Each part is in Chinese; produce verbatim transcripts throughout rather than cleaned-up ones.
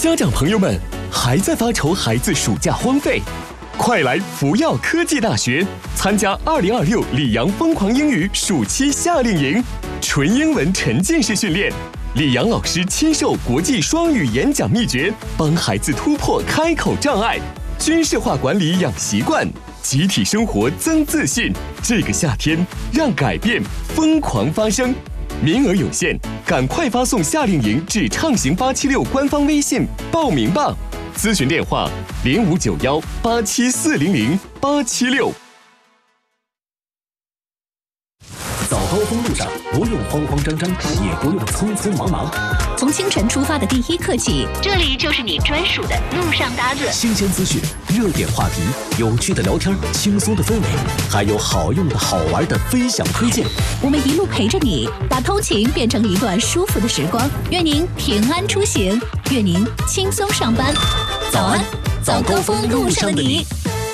家长朋友们，还在发愁孩子暑假荒废？快来福耀科技大学参加二零二六里昂疯狂英语暑期夏令营，纯英文沉浸式训练，李阳老师亲授国际双语演讲秘诀，帮孩子突破开口障碍，军事化管理养习惯，集体生活增自信。这个夏天，让改变疯狂发生。名额有限，赶快发送夏令营至畅行八七六官方微信报名吧。咨询电话零五九幺八七四零零八七六。 早高峰路上不用慌慌张张，也不用匆匆忙忙。 从清晨出发的第一刻起，这里就是你专属的路上搭子。 新鲜资讯、热点话题、有趣的聊天、轻松的氛围，还有好用的好玩的分享推荐。 我们一路陪着你，把通勤变成一段舒服的时光。愿您平安出行，愿您轻松上班。早安，早高峰路上的你。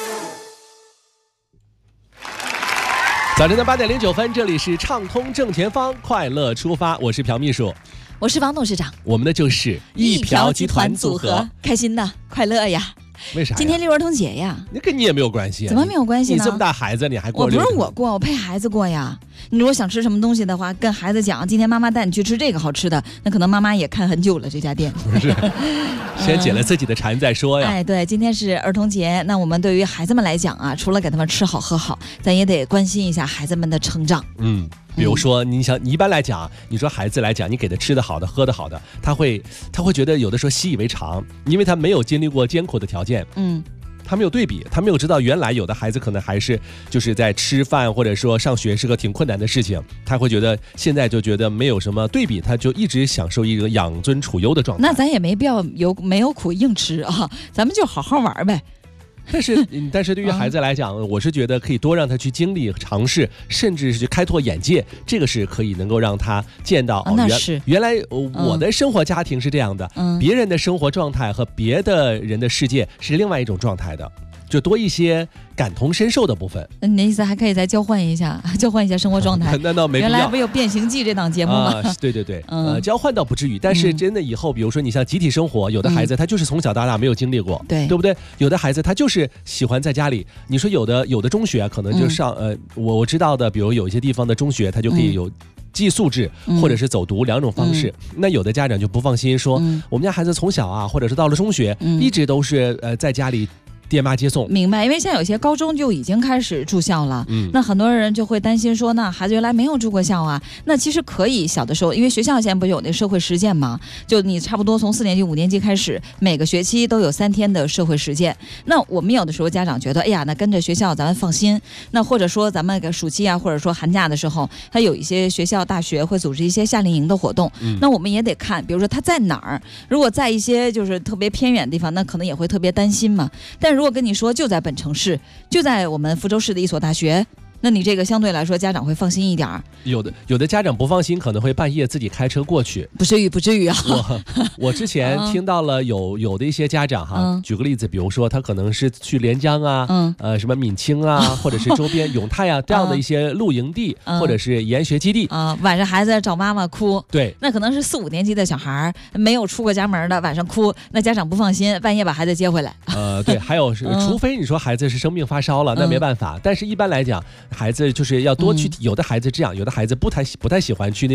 早晨的八点零九分，这里是畅通正前方，快乐出发，我是朴秘书， 我是王董事长， 我们的就是一朴集团组合， 开心的，快乐呀！ 为啥呀？ 今天六儿童节呀， 那跟你也没有关系、啊。 怎么没有关系呢？ 你这么大孩子，你还过？ 我不是我过，我陪孩子过呀。你如果想吃什么东西的话，跟孩子讲，今天妈妈带你去吃这个好吃的，那可能妈妈也看很久了这家店。 不是，先解了自己的馋再说呀。 哎，对，今天是儿童节，那我们对于孩子们来讲啊，除了给他们吃好喝好，咱也得关心一下孩子们的成长。 嗯。比如说，你想，你一般来讲，你说孩子来讲，你给他吃的好的、喝的好的，他会，他会觉得有的时候习以为常，因为他没有经历过艰苦的条件，嗯，他没有对比，他没有知道原来有的孩子可能还是就是在吃饭或者说上学是个挺困难的事情，他会觉得现在就觉得没有什么对比，他就一直享受一个养尊处优的状态。 那咱也没必要有没有苦硬吃啊，咱们就好好玩呗。 但是，但是对于孩子来讲，我是觉得可以多让他去经历、尝试，甚至是去开拓眼界，这个是可以能够让他见到。 哦，那是原来我的生活家庭是这样的，嗯，别人的生活状态和别的人的世界是另外一种状态的。就多一些感同身受的部分。 那你的意思还可以再交换一下，交换一下生活状态？ 那倒没必要。 原来不有《变形记》这档节目吗？ 啊、对对对，嗯、呃，交换倒不至于，但是真的以后，比如说你像集体生活，有的孩子他就是从小到大没有经历过， 对、嗯、 对不对？有的孩子他就是喜欢在家里。你说有的有的中学可能就上、嗯、呃，我我知道的，比如有一些地方的中学，他就可以有。寄宿制或者是走读两种方式、嗯、那有的家长就不放心，说、嗯、我们家孩子从小啊，或者是到了中学、嗯、一直都是呃在家里爹妈接送。 明白，因为现在有些高中就已经开始住校了、嗯、那很多人就会担心说，那孩子原来没有住过校啊，那其实可以小的时候，因为学校现在不有那社会实践嘛，就你差不多从四年级五年级开始，每个学期都有三天的社会实践。那我们有的时候家长觉得，哎呀，那跟着学校咱们放心，那或者说咱们个暑期啊，或者说寒假的时候，他有一些学校大学会组织一些夏令营的活动、嗯、那我们也得看，比如说他在哪儿，如果在一些就是特别偏远的地方，那可能也会特别担心嘛。但如果跟你说就在本城市，就在我们福州市的一所大学，那你这个相对来说家长会放心一点。 有的有的家长不放心，可能会半夜自己开车过去。 不至于不至于啊。 我我之前听到了有有的一些家长哈、嗯，举个例子，比如说他可能是去连江啊，嗯、呃什么闽清啊，或者是周边永泰啊这样的一些露营地、嗯、或者是研学基地啊、嗯，晚上孩子找妈妈哭， 对， 那可能是四五年级的小孩没有出过家门的，晚上哭，那家长不放心，半夜把孩子接回来。 呃，对，还有是、嗯，除非你说孩子是生病发烧了，那没办法，嗯、但是一般来讲，孩子就是要多去、嗯，有的孩子这样，有的孩子不太不太喜欢去那。